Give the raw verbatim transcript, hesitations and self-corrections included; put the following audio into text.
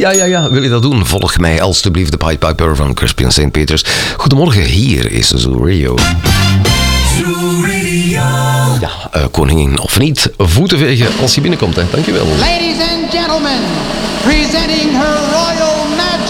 Ja, ja, ja. Wil je dat doen? Volg mij alstublieft, de Pied Piper van Crispian Saint Peters. Goedemorgen, hier is Zoo Radio. Zoo Radio. Ja, uh, koningin of niet, voeten vegen als je binnenkomt, hè. Dankjewel. Ladies and gentlemen, presenting her Royal Majesty.